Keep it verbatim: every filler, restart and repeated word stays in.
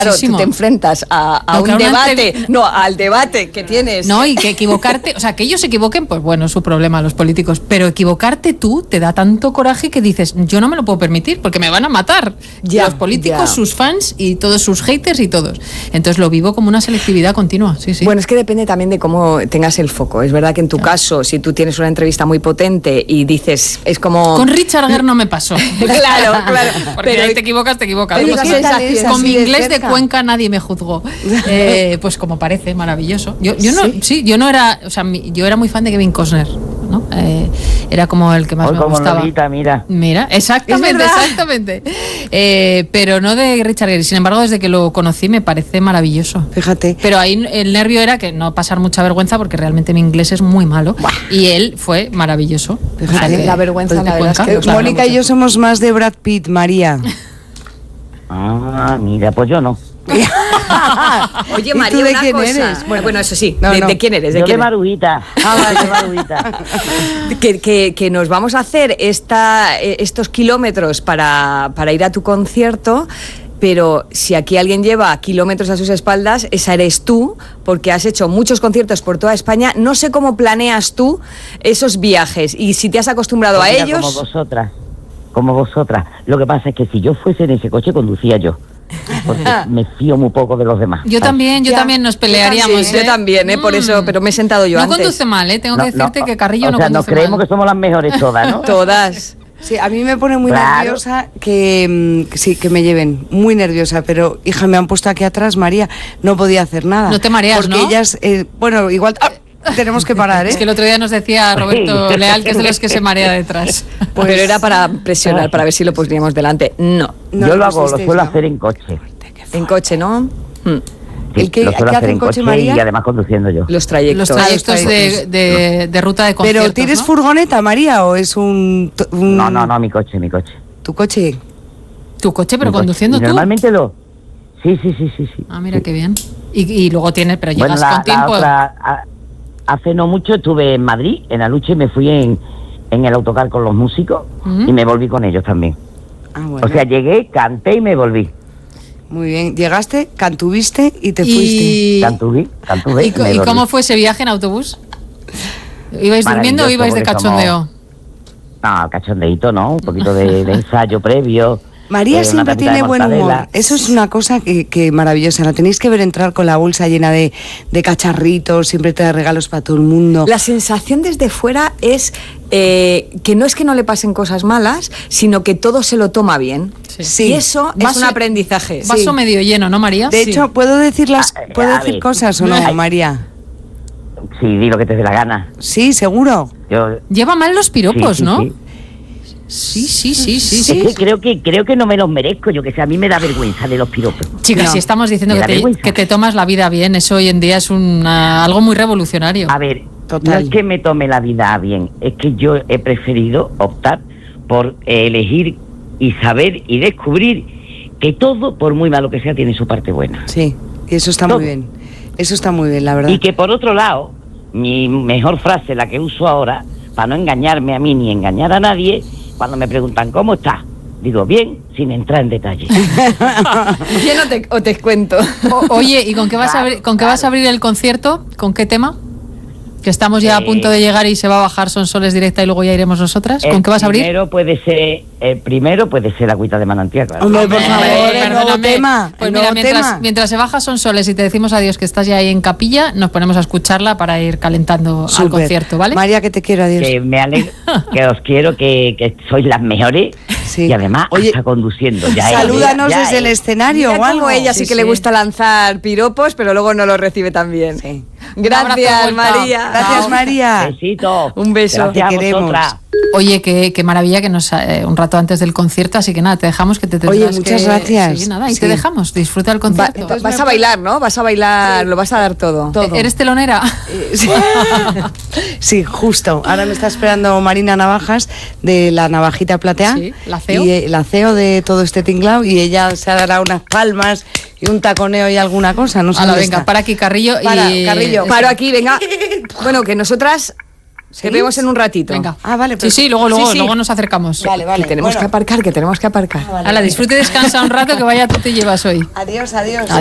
Claro, tú te enfrentas a, a no, un debate, entrev... no, al debate que tienes. No, y que equivocarte, o sea, que ellos se equivoquen, pues bueno, es su problema, los políticos, pero equivocarte tú te da tanto coraje que dices, yo no me lo puedo permitir porque me van a matar. Ya, los políticos, ya. sus fans y todos sus haters y todos. Entonces lo vivo como una selectividad continua, sí, sí. Bueno, es que depende también de cómo tengas el foco. Es verdad que en tu ya. caso, si tú tienes una entrevista muy potente y dices, es como... Con Richard Gere no me pasó. Claro, claro. Porque pero ahí te equivocas, te equivocas. Con mi inglés de Cuenca nadie me juzgó. Eh, pues como parece, maravilloso. Yo, yo no, sí. sí, yo no era, o sea, mi, yo era muy fan de Kevin Costner, ¿no? Eh, era como el que más oh, me como gustaba. Lolita, mira. Mira, exactamente, exactamente. Eh, pero no de Richard Gere. Sin embargo, desde que lo conocí me parece maravilloso. Fíjate. Pero ahí el nervio era que no pasar mucha vergüenza porque realmente mi inglés es muy malo. Buah. Y él fue maravilloso. Fíjate, o sea, que, la vergüenza, la verdad es que claro, Mónica y yo somos más de Brad Pitt, María. Ah, mira, pues yo no. Oye, María, ¿y tú de una quién cosa. eres? Bueno, bueno, eso sí. No, ¿De, no. ¿De quién eres? ¿De, yo quién de Maruita. Ah, de Maruita. que, que, que nos vamos a hacer esta, estos kilómetros para, para ir a tu concierto. Pero si aquí alguien lleva kilómetros a sus espaldas, esa eres tú, porque has hecho muchos conciertos por toda España. No sé cómo planeas tú esos viajes y si te has acostumbrado pues a mira, ellos. Como vosotras, como vosotras. Lo que pasa es que si yo fuese en ese coche, conducía yo. Porque me fío muy poco de los demás. Yo también, yo ya. también nos pelearíamos. Sí, ¿eh? Yo también, ¿eh? Por eso, pero me he sentado yo no antes. No conduce mal, ¿eh? Tengo no, que decirte no, que Carrillo o no sea, conduce mal. nos creemos que somos las mejores todas, ¿no? Todas. Sí, a mí me pone muy claro. nerviosa que, que sí, que me lleven, muy nerviosa, pero hija, me han puesto aquí atrás, María, no podía hacer nada. No te mareas, porque ¿no? Porque ellas, eh, bueno, igual... ¡ah! Tenemos que parar, ¿eh? Es que el otro día nos decía Roberto Leal que es de los que se marea detrás. Pues, pero era para presionar, para ver si lo poníamos delante. No. no yo lo hago, lo suelo ¿no? hacer en coche. En coche, ¿no? Hmm. Sí, ¿El que, lo suelo ¿qué hacer en coche, María? y además conduciendo yo. Los trayectos. Los trayectos de, de, de ruta de conciertos, ¿Pero tienes ¿no? furgoneta, María, o es un, un...? No, no, no, mi coche, mi coche. ¿Tu coche? ¿Tu coche, pero mi conduciendo coche. tú? Normalmente lo... Sí, sí, sí, sí, sí. Ah, mira sí. qué bien. Y, y luego tienes, pero llegas bueno, la, con tiempo... La otra, a, hace no mucho estuve en Madrid, en Aluche, y me fui en, en el autocar con los músicos uh-huh. y me volví con ellos también. Ah, bueno. O sea, llegué, canté y me volví. Muy bien, llegaste, cantuviste y te y... fuiste. Cantuví, cantuve ¿Y, y, ¿y cómo fue ese viaje en autobús? ¿Ibais durmiendo o ibais de cachondeo? Somos... No, cachondeíto, ¿no? Un poquito de, de ensayo previo. María eh, siempre tiene buen humor. Eso es una cosa que, que maravillosa. La tenéis que ver entrar con la bolsa llena de, de cacharritos, siempre trae regalos para todo el mundo. La sensación desde fuera es eh, que no es que no le pasen cosas malas, sino que todo se lo toma bien. Sí. Sí. Y eso vaso, es un aprendizaje. Vaso sí. medio lleno, ¿no, María? De hecho, sí. ¿puedo decir, las, a, ¿puedo a decir ver. cosas o no, Ay. María? Sí, di lo que te dé la gana. Sí, seguro. Yo... Lleva mal los piropos, sí, sí, ¿no? Sí. Sí, sí, sí, sí, sí. Es que creo que creo que no me los merezco, yo que sé, a mí me da vergüenza de los piropos. Chicas, no. si estamos diciendo que te, que te tomas la vida bien, eso hoy en día es una, algo muy revolucionario. A ver, Total. no es que me tome la vida bien, es que yo he preferido optar por eh, elegir y saber y descubrir que todo, por muy malo que sea, tiene su parte buena. Sí, y eso está todo. muy bien. Eso está muy bien, la verdad. Y que por otro lado, mi mejor frase, la que uso ahora, para no engañarme a mí ni engañar a nadie, cuando me preguntan ¿cómo estás? Digo, bien, sin entrar en detalle. ¿Bien o te, o te cuento? O, oye, ¿y con qué vas, claro, a abrir, con qué claro. vas a abrir el concierto? ¿Con qué tema? Que estamos ya eh, a punto de llegar y se va a bajar Sonsoles directa y luego ya iremos nosotras. ¿Con qué vas a abrir? Primero puede ser, el primero puede ser Agüita de Manantial, claro. Hombre, por favor, eh, el nuevo tema. Pues el mira, nuevo mientras, tema. mientras se baja Sonsoles y te decimos adiós, que estás ya ahí en capilla, nos ponemos a escucharla para ir calentando Super. al concierto, ¿vale? María, que te quiero, adiós. Que me alegro, que os quiero, que, que sois las mejores. Sí. Y además, Oye, hasta conduciendo. Ya salúdanos es, ya desde es. el escenario o algo. Ella sí, sí que sí. le gusta lanzar piropos, pero luego no los recibe tan bien. Sí. Gracias, María. Gracias, María. Besito. Un beso. Gracias te queremos. Oye, qué, qué maravilla que nos eh, un rato antes del concierto, así que nada, te dejamos que te tendrás Oye, muchas que, gracias. Sí, nada, y sí. te dejamos, disfruta el concierto. Va, vas a bailar, ¿no? Vas a bailar, sí. lo vas a dar todo. todo. ¿Eres telonera? Sí. Sí, justo. Ahora me está esperando Marina Navajas de la Navajita Platea. Sí, la C E O. Y, eh, la C E O de todo este tinglao, y ella se dará unas palmas y un taconeo y alguna cosa, no sé. Ala, venga, está. Para aquí, Carrillo. Para, y... Carrillo, paro aquí, venga. Bueno, que nosotras ¿Sí? Te vemos en un ratito. Venga. Ah, vale. Pero... Sí, sí, luego, luego, sí, sí. luego nos acercamos. Vale, vale. Que tenemos bueno. que aparcar, que tenemos que aparcar. Ah, vale. Ala, disfrute y descansa un rato, que vaya tú te llevas hoy. Adiós, adiós.